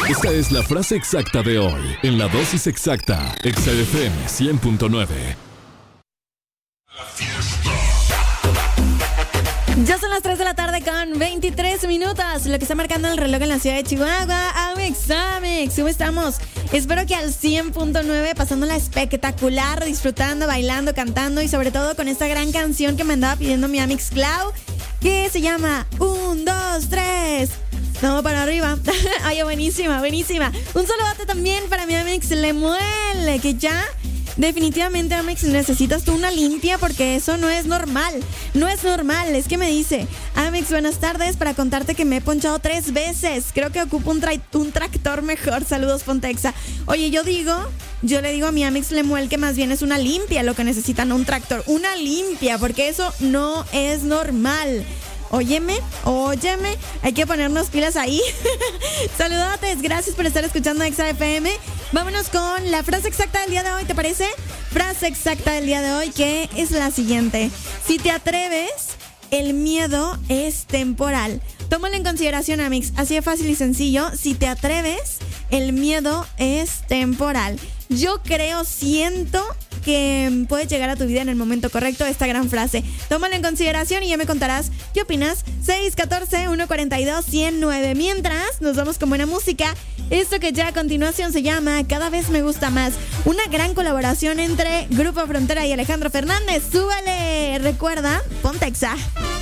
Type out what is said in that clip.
Esta es la frase exacta de hoy, en la dosis exacta, Exa FM 100.9. Ya son las 3 de la tarde con 23 minutos, lo que está marcando el reloj en la ciudad de Chihuahua. Amex, ¿cómo estamos? Espero que al 100.9, pasándola espectacular, disfrutando, bailando, cantando y sobre todo con esta gran canción que me andaba pidiendo mi Amix Clau, que se llama 1, 2, 3. No, para arriba. Ay, buenísima. Un saludote también para mi Amix Lemuel, que ya... Definitivamente, Amex, necesitas tú una limpia porque eso no es normal. No es normal. Es que me dice, Amex, buenas tardes, para contarte que me he ponchado 3 veces. Creo que ocupo un tractor mejor. Saludos, Pontexa. Oye, yo le digo a mi Amex Lemuel que más bien es una limpia lo que necesitan, un tractor. Una limpia, porque eso no es normal. Óyeme, hay que ponernos pilas ahí. Saludotes, gracias por estar escuchando Exa FM. Vámonos con la frase exacta del día de hoy, ¿te parece? Frase exacta del día de hoy, que es la siguiente: si te atreves, el miedo es temporal. Tómalo en consideración, Amix, así de fácil y sencillo. Si te atreves, el miedo es temporal. Yo siento que puedes llegar a tu vida en el momento correcto esta gran frase. Tómalo en consideración y ya me contarás qué opinas. 614-142-109. Mientras, nos vamos con buena música. Esto que ya a continuación se llama Cada vez me gusta más. Una gran colaboración entre Grupo Frontera y Alejandro Fernández. ¡Súbale! Recuerda, ponte Exa.